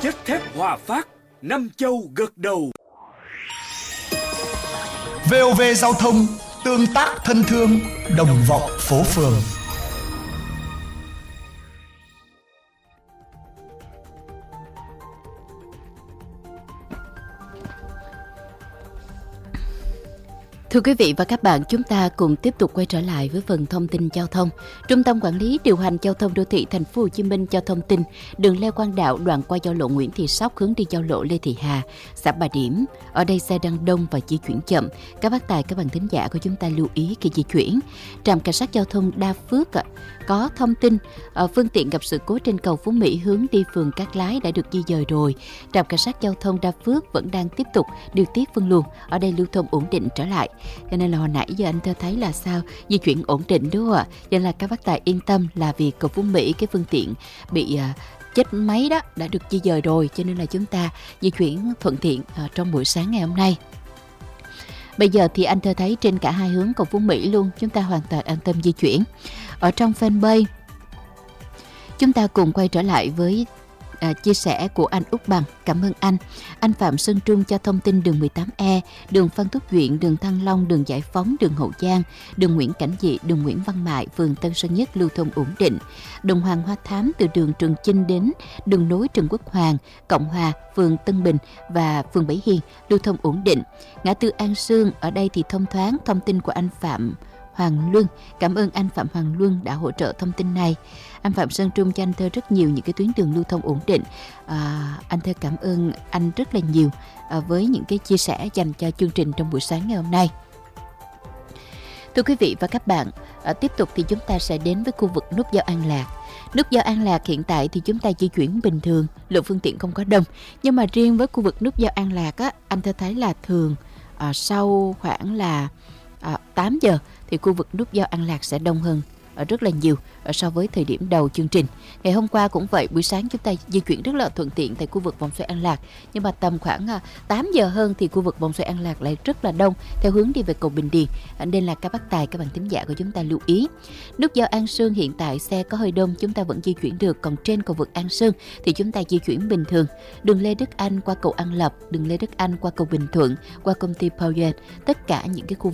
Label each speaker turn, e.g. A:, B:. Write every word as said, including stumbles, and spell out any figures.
A: Chất thép Hòa Phát, năm châu gật đầu.
B: vê o vê Giao thông, tương tác thân thương, đồng vọng phố phường.
C: Thưa quý vị và các bạn, chúng ta cùng tiếp tục quay trở lại với phần thông tin giao thông. Trung tâm Quản lý Điều hành Giao thông Đô thị Thành phố Hồ Chí Minh cho thông tin, đường Lê Quang Đạo đoạn qua giao lộ Nguyễn Thị Sóc hướng đi giao lộ Lê Thị Hà, xã Bà Điểm. Ở đây xe đang đông và di chuyển chậm. Các bác tài, các bạn thính giả của chúng ta lưu ý khi di chuyển. Trạm cảnh sát giao thông Đa Phước có thông tin phương tiện gặp sự cố trên cầu Phú Mỹ hướng đi phường Cát Lái đã được di dời rồi. Trạm cảnh sát giao thông Đa Phước vẫn đang tiếp tục điều tiết phân luồng. Ở đây lưu thông ổn định trở lại. Cho nên là hồi nãy giờ anh thơ thấy là sao di chuyển ổn định đúng không ạ? Cho nên là các bác tài yên tâm là vì cầu Phú Mỹ cái phương tiện bị uh, chết máy đó đã được di dời rồi, cho nên là chúng ta di chuyển thuận tiện uh, trong buổi sáng ngày hôm nay. Bây giờ thì anh thơ thấy trên cả hai hướng cầu Phú Mỹ luôn, chúng ta hoàn toàn an tâm di chuyển. Ở trong fanpage chúng ta cùng quay trở lại với À, chia sẻ của anh Úc Bằng. Cảm ơn anh. Anh Phạm Sơn Trung cho thông tin đường mười tám E, đường Phan Thúc Duyện, đường Thăng Long, đường Giải Phóng, đường Hậu Giang, đường Nguyễn Cảnh Dị, đường Nguyễn Văn Mại, phường Tân Sơn Nhất lưu thông ổn định. Đường Hoàng Hoa Thám từ đường Trường Chinh đến đường nối Trần Quốc Hoàng, Cộng Hòa, phường Tân Bình và phường Bãi Hiền lưu thông ổn định. Ngã tư An Sương ở đây thì thông thoáng. Thông tin của anh Phạm Hoàng Luân. Cảm ơn anh Phạm Hoàng Luân đã hỗ trợ thông tin này. Anh Phạm Sơn Trung cho anh Thơ rất nhiều những cái tuyến đường lưu thông ổn định. À, anh Thơ cảm ơn anh rất là nhiều à, với những cái chia sẻ dành cho chương trình trong buổi sáng ngày hôm nay. Thưa quý vị và các bạn, à, tiếp tục thì chúng ta sẽ đến với khu vực nút giao An Lạc. Nút giao An Lạc hiện tại thì chúng ta di chuyển bình thường, lượng phương tiện không có đông. Nhưng mà riêng với khu vực nút giao An Lạc á, anh Thơ thấy là thường à, sau khoảng là à, tám giờ thì khu vực nút giao An Lạc sẽ đông hơn rất là nhiều so với thời điểm đầu chương trình. Ngày hôm qua cũng vậy, buổi sáng chúng ta di chuyển rất là thuận tiện tại khu vực vòng xoay An Lạc, nhưng mà tầm khoảng tám giờ hơn thì khu vực vòng xoay An Lạc lại rất là đông theo hướng đi về cầu Bình Điền, nên là các bác tài, các bạn thính giả của chúng ta lưu ý. Nút giao An Sương hiện tại xe có hơi đông, chúng ta vẫn di chuyển được, còn trên cầu vượt An Sương thì chúng ta di chuyển bình thường. Đường Lê Đức Anh qua cầu An Lập, đường Lê Đức Anh qua cầu Bình Thuận, qua công ty Power, tất cả những cái khu